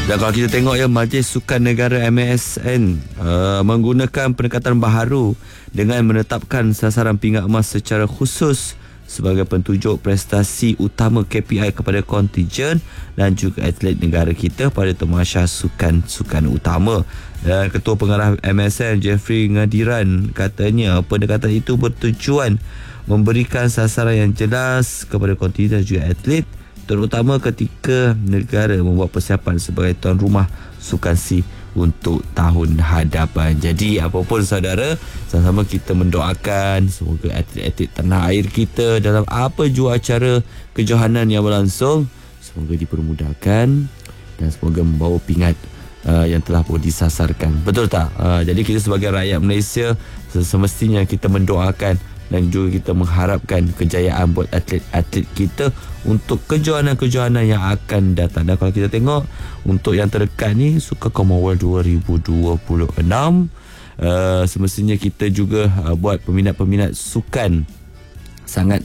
Dan kalau kita tengok ya, Majlis Sukan Negara MASN menggunakan pendekatan baharu dengan menetapkan sasaran pingat emas secara khusus sebagai pentunjuk prestasi utama KPI kepada kontingen dan juga atlet negara kita pada Tamasya Sukan utama. Dan Ketua Pengarah MASN Jeffrey Ngadiran katanya pendekatan itu bertujuan memberikan sasaran yang jelas kepada kontingen dan juga atlet, terutama ketika negara membuat persiapan sebagai tuan rumah Sukan SEA untuk tahun hadapan. Jadi apapun saudara, sama-sama kita mendoakan semoga atlet-atlet tanah air kita dalam apa jua acara kejohanan yang berlangsung, semoga dipermudahkan dan semoga membawa pingat yang telah pun disasarkan. Betul tak? Jadi kita sebagai rakyat Malaysia semestinya kita mendoakan dan juga kita mengharapkan kejayaan buat atlet-atlet kita untuk kejohanan-kejohanan yang akan datang. Dan kalau kita tengok untuk yang terdekat ni, Sukan Commonwealth 2026, semestinya kita juga buat peminat-peminat sukan sangat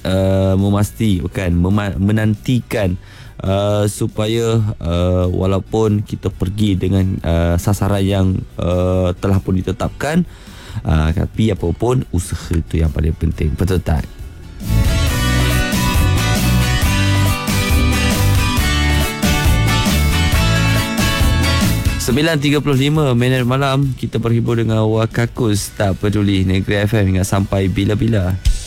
menantikan supaya walaupun kita pergi dengan sasaran yang telah pun ditetapkan, tapi apapun usaha itu yang paling penting. Betul tak? minit malam kita berhibur dengan Wakakus Tak Peduli Negeri FM hingga sampai bila-bila.